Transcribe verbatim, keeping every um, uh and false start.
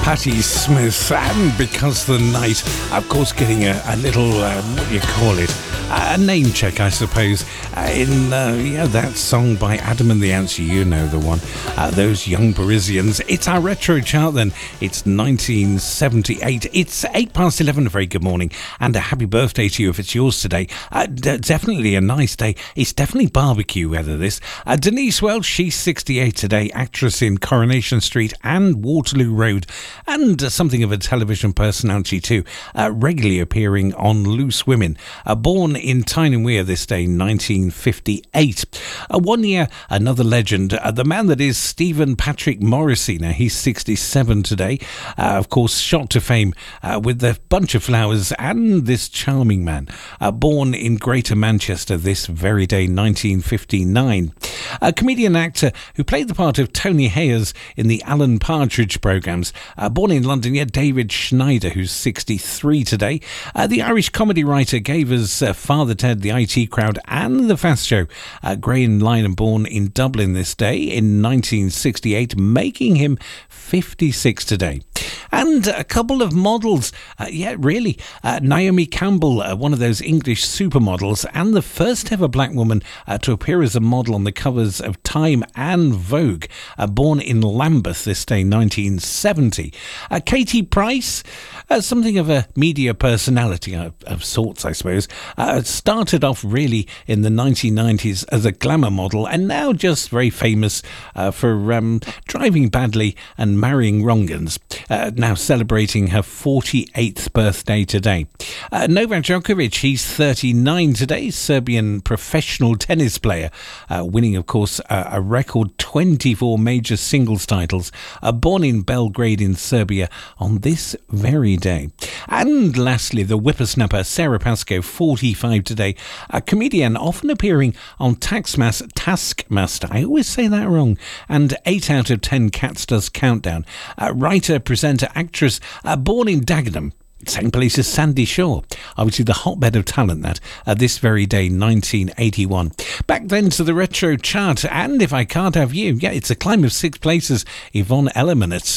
Patti Smith, and Because the Night, of course, getting a, a little, uh, what do you call it, a name check, I suppose, uh, in uh, yeah, that song by Adam and the Ants, you know the one, uh, those young Parisians. It's our retro chart then. It's nineteen seventy-eight. It's eight past eleven. A very good morning and a happy birthday to you if it's yours today. Uh, d- definitely a nice day. It's definitely barbecue weather, this. Uh, Denise Welch, she's sixty-eight today, actress in Coronation Street and Waterloo Road, and uh, something of a television personality too, uh, regularly appearing on Loose Women. Uh, born in Tyne and Wear this day, nineteen fifty-eight. Uh, one year, another legend, uh, the man that is Stephen Patrick Morrissey. Now, he's sixty-seven today. Uh, of course, shot to fame uh, with The Bunch of Flowers and This Charming Man. Uh, born in Greater Manchester this very day, nineteen fifty-nine. A comedian actor who played the part of Tony Hayers in the Alan Partridge programmes. Uh, born in London, yeah, David Schneider, who's sixty-three today. Uh, the Irish comedy writer gave us uh, Father Ted, The I T Crowd and The Fast Show. Uh, Graham Lyon, born in Dublin this day in nineteen sixty-eight, making him fifty-six today. And a couple of models, uh, yeah, really. Uh, Naomi Campbell, uh, one of those English supermodels, and the first ever black woman uh, to appear as a model on the covers of Time and Vogue, uh, born in Lambeth this day, nineteen seventy. Uh, Katie Price, uh, something of a media personality of, of sorts, I suppose, uh, started off really in the nineteen nineties as a glamour model, and now just very famous uh, for um, driving badly and marrying wrong'uns. Uh, now celebrating her forty-eighth birthday today. Uh, Novak Djokovic, he's thirty-nine today, Serbian professional tennis player, uh, winning, of course, uh, a record twenty-four major singles titles, uh, born in Belgrade in Serbia on this very day. And lastly, the whippersnapper Sarah Pascoe, forty-five today, a comedian often appearing on Taxmas, Taskmaster, I always say that wrong, and eight out of ten Cats Does Countdown. Uh, writer, presenter, actress, uh, born in Dagenham, same place as Sandy Shaw, obviously the hotbed of talent that, uh, this very day, nineteen eighty-one. Back then to the retro chart, and If I Can't Have You, yeah, it's a climb of six places, Yvonne Elliman at